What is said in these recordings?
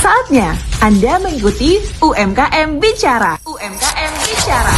Saatnya Anda mengikuti UMKM Bicara. UMKM Bicara.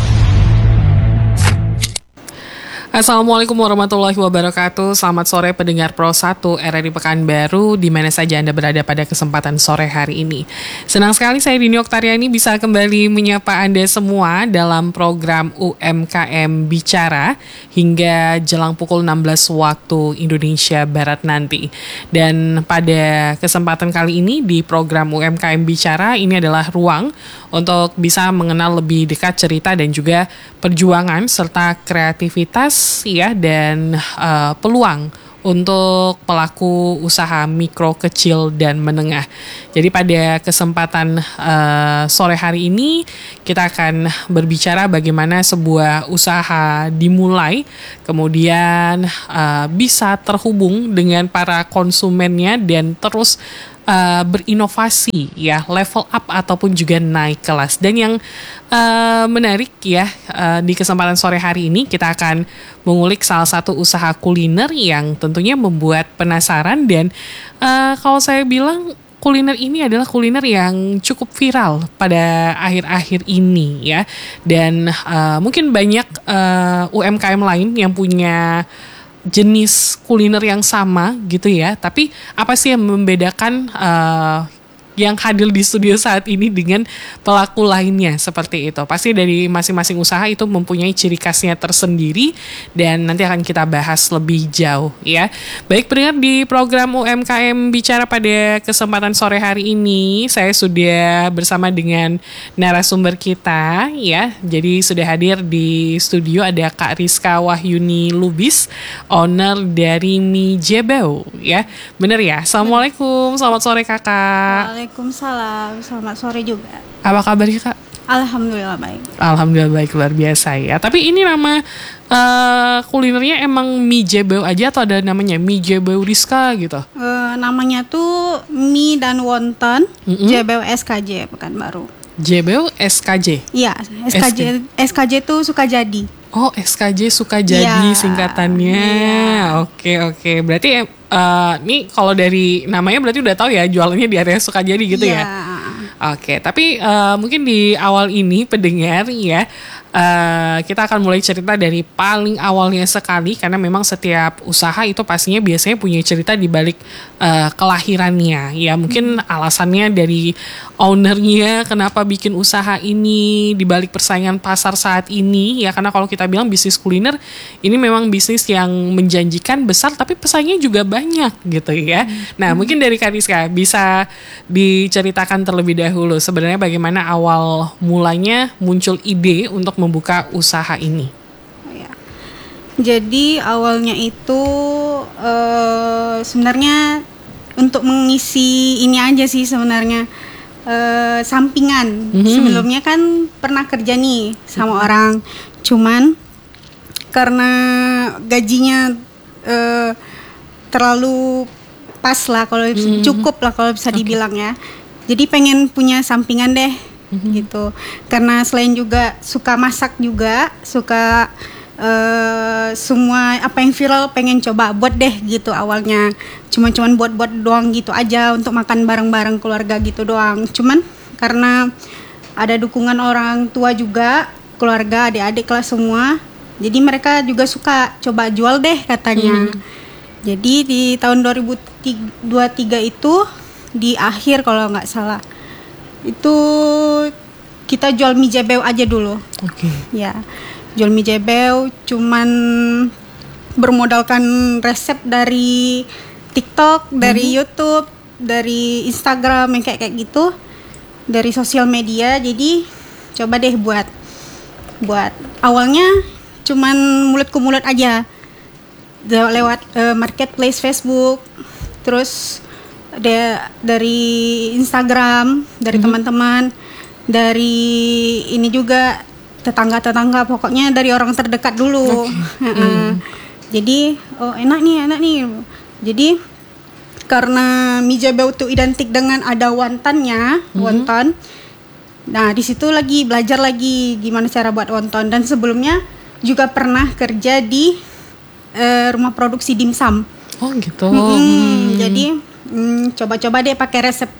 Assalamualaikum warahmatullahi wabarakatuh. Selamat sore pendengar Pro 1 RRI Pekanbaru, di mana saja Anda berada pada kesempatan sore hari ini. Senang sekali saya Dini Oktariani bisa kembali menyapa Anda semua dalam program UMKM Bicara hingga jelang pukul 16 waktu Indonesia Barat nanti. Dan pada kesempatan kali ini di program UMKM Bicara ini adalah ruang untuk bisa mengenal lebih dekat cerita dan juga perjuangan serta kreativitas ya dan peluang untuk pelaku usaha mikro, kecil, dan menengah. Jadi pada kesempatan sore hari ini kita akan berbicara bagaimana sebuah usaha dimulai, kemudian bisa terhubung dengan para konsumennya dan terus berinovasi ya, level up ataupun juga naik kelas. Dan yang menarik ya, di kesempatan sore hari ini kita akan mengulik salah satu usaha kuliner yang tentunya membuat penasaran. Dan kalau saya bilang kuliner ini adalah kuliner yang cukup viral pada akhir-akhir ini ya. Dan mungkin banyak UMKM lain yang punya jenis kuliner yang sama gitu ya. Tapi apa sih yang membedakan yang hadir di studio saat ini dengan pelaku lainnya seperti itu? Pasti dari masing-masing usaha itu mempunyai ciri khasnya tersendiri dan nanti akan kita bahas lebih jauh ya. Baik pendengar, di program UMKM Bicara pada kesempatan sore hari ini saya sudah bersama dengan narasumber kita ya. Jadi sudah hadir di studio ada Kak Rizka Wahyuni Lubis, owner dari Mi Jebeu ya. Bener ya? Assalamualaikum, selamat sore Kakak. Waalaikumsalam, selamat sore juga. Apa kabarnya Kak? Alhamdulillah baik. Alhamdulillah baik, luar biasa ya. Tapi ini nama kulinernya emang Mi Jebeu aja atau ada namanya Mi Jebeu Rizka gitu? Namanya tuh mie dan wonton, Jebeu SKJ Pekanbaru. Jebeu SKJ? Iya, SKJ tuh suka jadi. Oh, SKJ suka jadi ya, singkatannya. Ya. Oke. Berarti ini kalau dari namanya berarti udah tahu ya jualannya di area Sukajadi gitu ya. Oke, tapi mungkin di awal ini pendengar ya, kita akan mulai cerita dari paling awalnya sekali, karena memang setiap usaha itu pastinya biasanya punya cerita di balik kelahirannya ya. Mungkin alasannya dari ownernya kenapa bikin usaha ini, di balik persaingan pasar saat ini ya, karena kalau kita bilang bisnis kuliner ini memang bisnis yang menjanjikan besar tapi pesaingnya juga banyak gitu ya. Nah, mungkin dari Kak Rizka bisa diceritakan terlebih dahulu sebenarnya bagaimana awal mulanya muncul ide untuk membuka usaha ini. Jadi awalnya itu sebenarnya untuk mengisi ini aja sih sebenarnya, sampingan. Sebelumnya kan pernah kerja nih sama orang, cuman karena gajinya terlalu pas lah, kalau cukup lah kalau bisa dibilang ya. Jadi pengen punya sampingan deh gitu. Karena selain juga suka masak juga, suka semua apa yang viral pengen coba buat deh gitu awalnya. Cuman buat doang gitu aja untuk makan bareng-bareng keluarga gitu doang. Cuman karena ada dukungan orang tua juga, keluarga, adik-adik kelas semua, jadi mereka juga suka coba jual deh katanya. Jadi di tahun 2023 itu di akhir kalau nggak salah itu kita jual Mi Jebeu aja dulu. Ya, jual Mi Jebeu cuman bermodalkan resep dari TikTok, dari YouTube, dari Instagram yang kayak gitu, dari sosial media. Jadi coba deh buat awalnya cuman mulut ke mulut aja lewat marketplace Facebook, terus dari Instagram, dari teman-teman, dari ini juga tetangga-tetangga, pokoknya dari orang terdekat dulu. Jadi enak nih. Jadi karena Mi Jebeu itu identik dengan ada wontonnya, wonton. Nah di situ belajar lagi gimana cara buat wonton. Dan sebelumnya juga pernah kerja di rumah produksi dimsum. Oh gitu. Jadi coba-coba deh pakai resep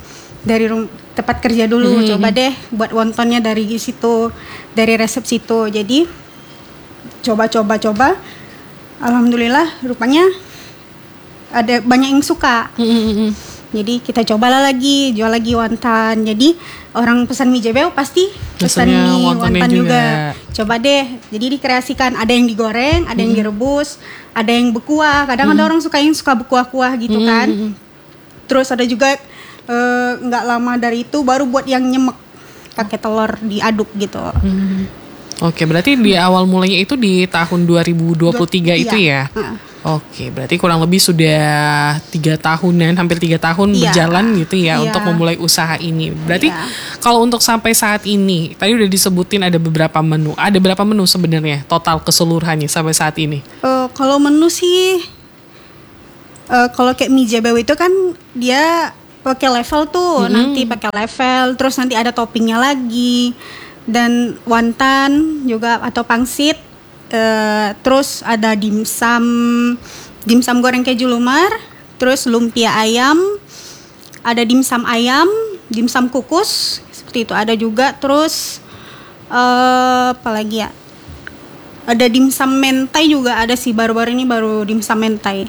dari tempat kerja dulu, coba deh buat wontonnya dari situ, dari resep situ. Jadi coba, alhamdulillah rupanya ada banyak yang suka. Jadi kita cobalah lagi, jual lagi wonton. Jadi orang pesan mie jebel pasti pesan Pesannya mie wontonnya wonton juga. juga. Coba deh. Jadi dikreasikan, ada yang digoreng, ada yang direbus, ada yang berkuah. Kadang ada orang suka yang suka berkuah-kuah gitu kan. Terus ada juga nggak lama dari itu baru buat yang nyemek pakai telur diaduk gitu. Oke, berarti di awal mulanya itu di tahun 2023 itu ya? Oke, berarti kurang lebih sudah 3 tahunan, hampir 3 tahun berjalan gitu ya untuk memulai usaha ini. Berarti kalau untuk sampai saat ini, tadi udah disebutin ada beberapa menu. Ada berapa menu sebenarnya total keseluruhannya sampai saat ini? Kalau menu sih, kalau kayak mie jebel itu kan dia pakai level tuh, nanti pakai level, terus nanti ada toppingnya lagi, dan wonton juga atau pangsit. Terus ada dimsum goreng keju lumar, terus lumpia ayam, ada dimsum ayam, dimsum kukus seperti itu ada juga. Terus apa lagi ya, ada dimsum mentai juga ada sih, baru-baru ini baru dimsum mentai.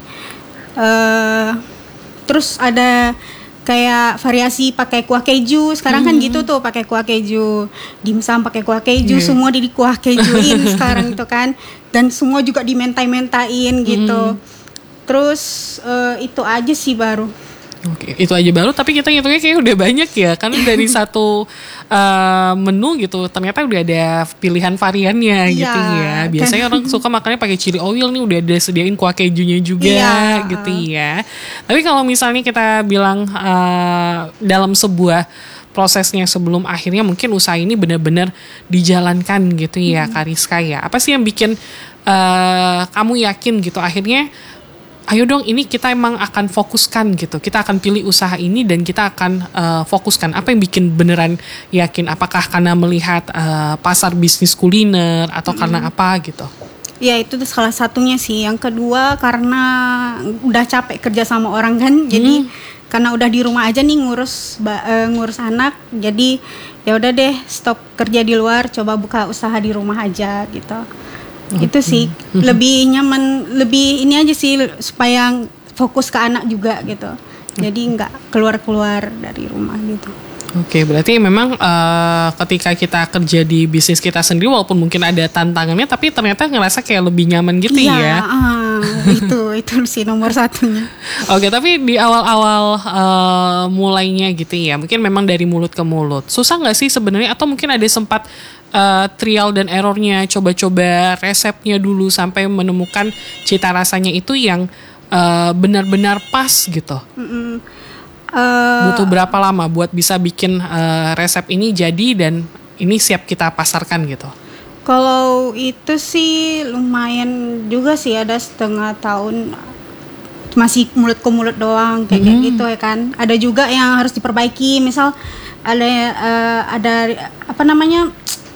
Terus ada kayak variasi pakai kuah keju. Sekarang kan gitu tuh, pakai kuah keju. Dimsum pakai kuah keju, semua di kuah kejuin sekarang itu kan. Dan semua juga dimentai-mentain gitu. Terus itu aja sih baru. Oke, itu aja baru, tapi kita ngitungnya kayak udah banyak ya. Karena dari satu menu gitu, ternyata udah ada pilihan variannya gitu ya. Biasanya orang suka makannya pakai chili oil, nih udah ada sediain kuah kejunya juga gitu ya. Tapi kalau misalnya kita bilang dalam sebuah prosesnya sebelum akhirnya mungkin usaha ini benar-benar dijalankan gitu ya, Kariska ya. Apa sih yang bikin kamu yakin gitu akhirnya, ayo dong ini kita emang akan fokuskan gitu. Kita akan pilih usaha ini dan kita akan fokuskan. Apa yang bikin beneran yakin? Apakah karena melihat pasar bisnis kuliner atau karena apa gitu? Ya itu salah satunya sih. Yang kedua karena udah capek kerja sama orang kan. Jadi karena udah di rumah aja nih ngurus anak. Jadi ya udah deh stop kerja di luar, coba buka usaha di rumah aja gitu. Itu sih lebih nyaman, lebih ini aja sih supaya fokus ke anak juga gitu. Jadi nggak keluar dari rumah gitu. Oke, berarti memang ketika kita kerja di bisnis kita sendiri walaupun mungkin ada tantangannya, tapi ternyata ngerasa kayak lebih nyaman gitu ya. Itu sih nomor satunya. Oke, tapi di awal-awal mulainya gitu ya, mungkin memang dari mulut ke mulut. Susah nggak sih sebenarnya, atau mungkin ada sempat trial dan errornya, coba-coba resepnya dulu sampai menemukan cita rasanya itu yang benar-benar pas gitu? Butuh berapa lama buat bisa bikin resep ini jadi dan ini siap kita pasarkan gitu? Kalau itu sih lumayan juga sih, ada setengah tahun masih mulut ke mulut doang kayak gitu ya kan. Ada juga yang harus diperbaiki, misal ada apa namanya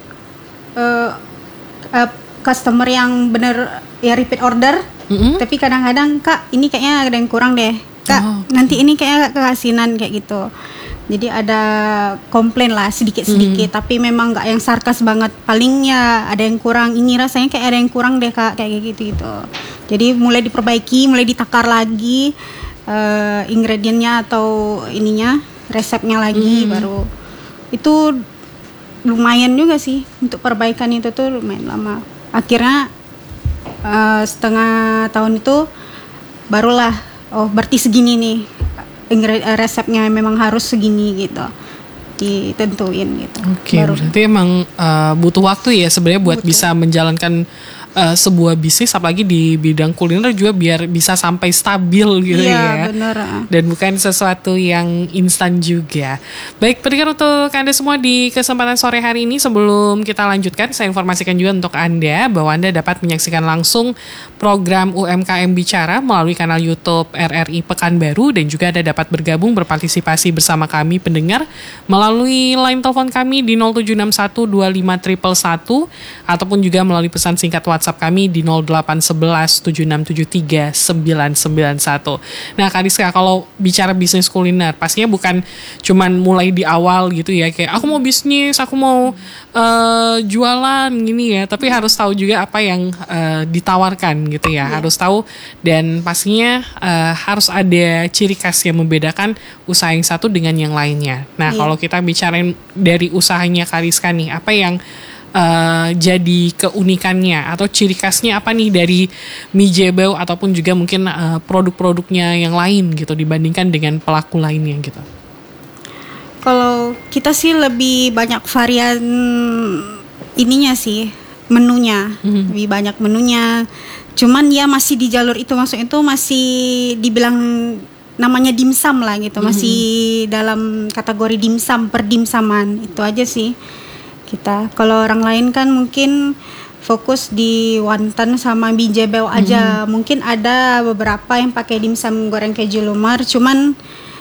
customer yang bener ya repeat order, tapi kadang-kadang Kak ini kayaknya ada yang kurang deh Kak, nanti ini kayak keasinan kayak gitu. Jadi ada komplain lah sedikit-sedikit, tapi memang nggak yang sarkas banget. Paling ya ada yang kurang, ini rasanya kayak ada yang kurang deh Kak, kayak gitu. Jadi mulai diperbaiki, mulai ditakar lagi ingredientnya atau ininya, resepnya lagi baru. Itu lumayan juga sih untuk perbaikan itu tuh lumayan lama. Akhirnya setengah tahun itu barulah berarti segini nih resepnya memang harus segini gitu ditentuin gitu. Oke, berarti emang butuh waktu ya sebenarnya buat bisa menjalankan sebuah bisnis, apalagi di bidang kuliner juga biar bisa sampai stabil gitu ya. Iya benar. Dan bukan sesuatu yang instan juga. Baik, pendengar, untuk Anda semua di kesempatan sore hari ini, sebelum kita lanjutkan, saya informasikan juga untuk Anda bahwa Anda dapat menyaksikan langsung program UMKM Bicara melalui kanal YouTube RRI Pekanbaru, dan juga Anda dapat bergabung berpartisipasi bersama kami pendengar melalui line telepon kami di 0761 25 111 ataupun juga melalui pesan singkat WhatsApp WhatsApp kami di 0811 7673 991. Nah Kak Rizka, kalau bicara bisnis kuliner pastinya bukan cuman mulai di awal gitu ya, kayak aku mau bisnis, aku mau jualan gini ya, tapi harus tahu juga apa yang ditawarkan gitu ya, harus tahu, dan pastinya harus ada ciri khas yang membedakan usaha yang satu dengan yang lainnya. Nah kalau kita bicarain dari usahanya Kak Rizka nih, apa yang jadi keunikannya atau ciri khasnya apa nih dari mie jebel ataupun juga mungkin produk-produknya yang lain gitu dibandingkan dengan pelaku lainnya gitu? Kalau kita sih lebih banyak varian ininya sih, menunya. Lebih banyak menunya. Cuman ya masih di jalur itu, maksudnya itu masih dibilang namanya dimsum lah gitu. Masih dalam kategori dimsum, per dimsaman. Itu aja sih kita. Kalau orang lain kan mungkin fokus di wonton sama mie jebel aja. Mungkin ada beberapa yang pakai dimsum goreng keju lumar, cuman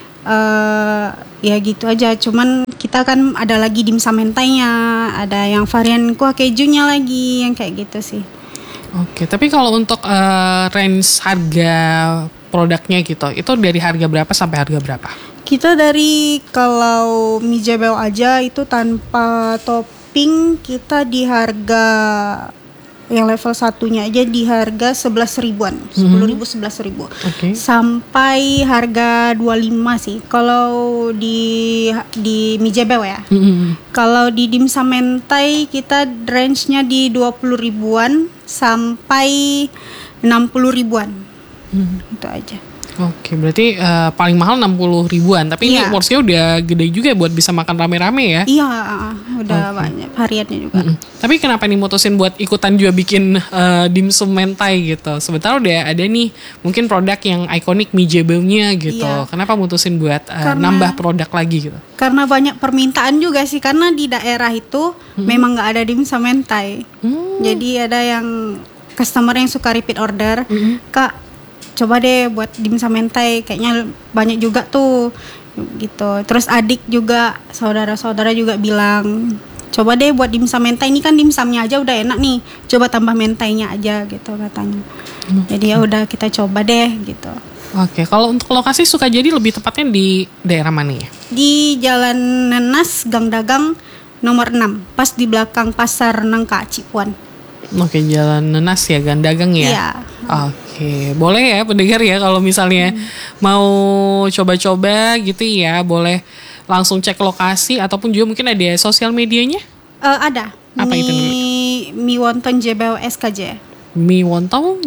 ya gitu aja. Cuman kita kan ada lagi dimsum mentainya, ada yang varian kuah kejunya lagi, yang kayak gitu sih. Oke, tapi kalau untuk range harga produknya gitu, itu dari harga berapa sampai harga berapa? Kita dari kalau mie jebel aja itu tanpa topping kita di harga yang level satunya aja di harga 11 ribuan, 10.000 11.000. Okay. Sampai harga 25 sih. Kalau di mie jebel ya. Kalau di dimsum mentai kita range-nya di 20 ribuan sampai 60 ribuan. Itu aja. Oke, berarti paling mahal 60 ribuan. Tapi ini porsinya udah gede juga buat bisa makan rame-rame ya? Iya, udah banyak variannya juga. Tapi kenapa nih mutusin buat ikutan juga bikin dimsum mentai gitu? Sebentar udah ada nih mungkin produk yang ikonik mie jebelnya gitu. Iya. Kenapa mutusin buat nambah produk lagi gitu? Karena banyak permintaan juga sih, karena di daerah itu memang nggak ada dimsum mentai. Jadi ada yang customer yang suka repeat order, Kak, coba deh buat dimsum mentai, kayaknya banyak juga tuh gitu. Terus adik juga, saudara-saudara juga bilang, coba deh buat dimsum mentai, ini kan dimsumnya aja udah enak nih, coba tambah mentainya aja gitu katanya. Jadi ya udah kita coba deh gitu. Oke, kalau untuk lokasi Sukajadi lebih tepatnya di daerah mana ya? Di Jalan Nenas, Gang Dagang nomor 6, pas di belakang Pasar Nangka Cipuan. Oke, Jalan Nenas ya, Gang Dagang ya? Iya. Oke, boleh ya pendengar ya kalau misalnya mau coba-coba gitu ya, boleh langsung cek lokasi ataupun juga mungkin ada sosial medianya? Ada. Apa itu namanya? Mie wonton jebel SKJ. Mie wonton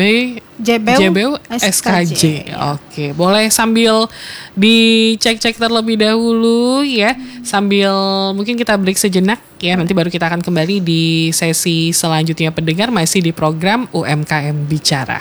Jebel SKJ. Oke, boleh sambil dicek-cek terlebih dahulu ya, sambil mungkin kita break sejenak ya, nanti baru kita akan kembali di sesi selanjutnya pendengar, masih di program UMKM Bicara.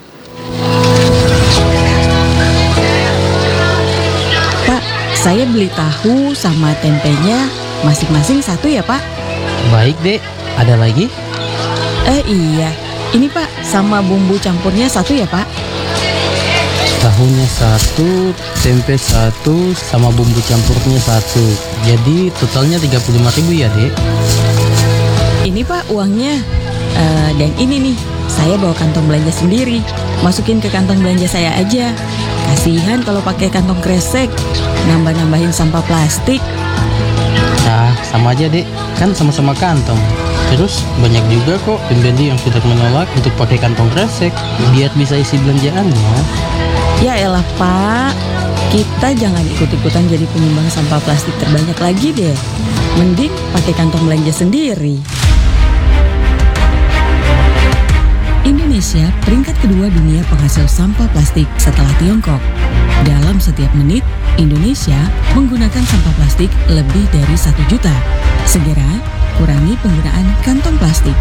Pak, saya beli tahu sama tempenya masing-masing satu ya Pak? Baik dek, ada lagi? Iya, ini Pak, sama bumbu campurnya satu ya Pak? Tahunya satu, tempe satu, sama bumbu campurnya satu. Jadi totalnya 35.000 ya dek? Ini Pak uangnya. Dan ini nih, saya bawa kantong belanja sendiri. Masukin ke kantong belanja saya aja. Kasihan kalau pakai kantong kresek, nambah-nambahin sampah plastik. Nah, sama aja dek, kan sama-sama kantong. Terus banyak juga kok pembeli yang sudah menolak untuk pakai kantong kresek biar bisa isi belanjaannya. Ya elah Pak, kita jangan ikut-ikutan jadi penyumbang sampah plastik terbanyak lagi deh. Mending pakai kantong belanja sendiri. Indonesia peringkat kedua dunia penghasil sampah plastik setelah Tiongkok. Dalam setiap menit, Indonesia menggunakan sampah plastik lebih dari 1 juta. Segera kurangi penggunaan kantong plastik.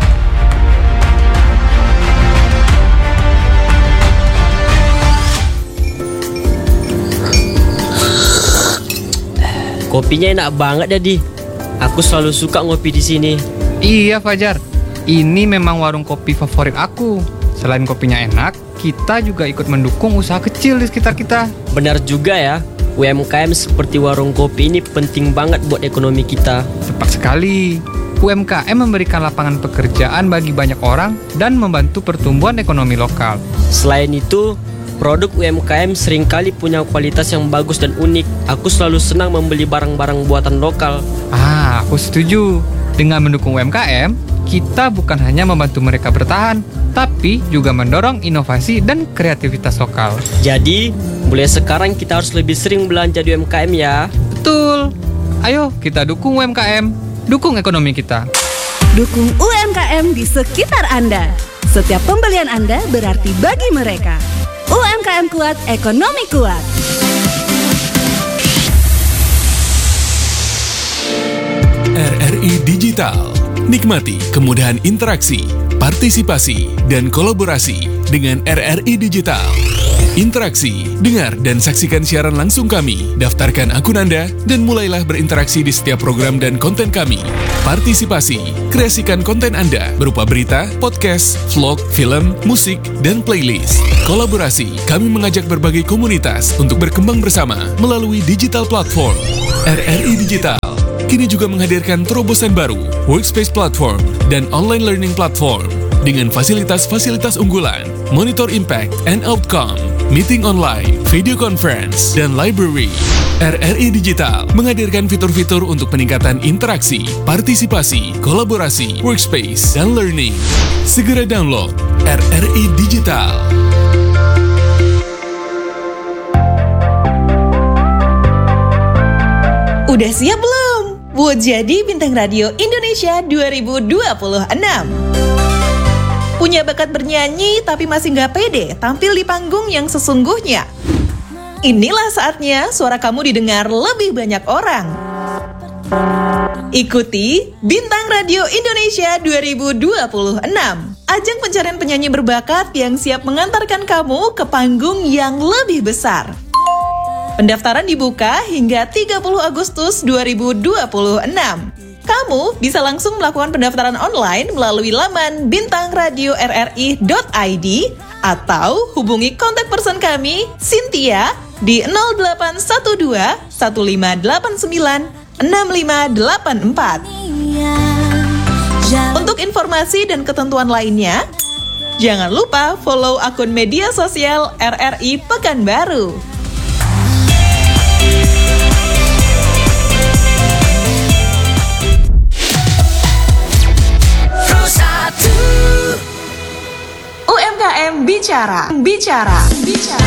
Kopinya enak banget jadi. Aku selalu suka ngopi di sini. Iya Fajar, ini memang warung kopi favorit aku. Selain kopinya enak, kita juga ikut mendukung usaha kecil di sekitar kita. Benar juga ya, UMKM seperti warung kopi ini penting banget buat ekonomi kita. Tepat sekali. UMKM memberikan lapangan pekerjaan bagi banyak orang dan membantu pertumbuhan ekonomi lokal. Selain itu, produk UMKM seringkali punya kualitas yang bagus dan unik. Aku selalu senang membeli barang-barang buatan lokal. Aku setuju. Dengan mendukung UMKM, kita bukan hanya membantu mereka bertahan, tapi juga mendorong inovasi dan kreativitas lokal. Jadi, mulai sekarang kita harus lebih sering belanja di UMKM ya. Betul. Ayo kita dukung UMKM. Dukung ekonomi kita. Dukung UMKM di sekitar Anda. Setiap pembelian Anda berarti bagi mereka. UMKM kuat, ekonomi kuat. RRI Digital. Nikmati kemudahan interaksi, partisipasi, dan kolaborasi dengan RRI Digital. Interaksi, dengar dan saksikan siaran langsung kami, daftarkan akun Anda, dan mulailah berinteraksi di setiap program dan konten kami. Partisipasi, kreasikan konten Anda berupa berita, podcast, vlog, film, musik, dan playlist. Kolaborasi, kami mengajak berbagai komunitas untuk berkembang bersama melalui digital platform. RRI Digital kini juga menghadirkan terobosan baru, workspace platform, dan online learning platform dengan fasilitas-fasilitas unggulan, monitor impact and outcome, meeting online, video conference, dan library. RRI Digital menghadirkan fitur-fitur untuk peningkatan interaksi, partisipasi, kolaborasi, workspace, dan learning. Segera download RRI Digital. Udah siap belum buat jadi bintang radio Indonesia 2026? Punya bakat bernyanyi tapi masih nggak pede tampil di panggung yang sesungguhnya? Inilah saatnya suara kamu didengar lebih banyak orang. Ikuti Bintang Radio Indonesia 2026, ajang pencarian penyanyi berbakat yang siap mengantarkan kamu ke panggung yang lebih besar. Pendaftaran dibuka hingga 30 Agustus 2026. Kamu bisa langsung melakukan pendaftaran online melalui laman bintangradiorri.id atau hubungi kontak person kami, Cynthia, di 0812 1589 6584. Untuk informasi dan ketentuan lainnya, jangan lupa follow akun media sosial RRI Pekanbaru. UMKM bicara.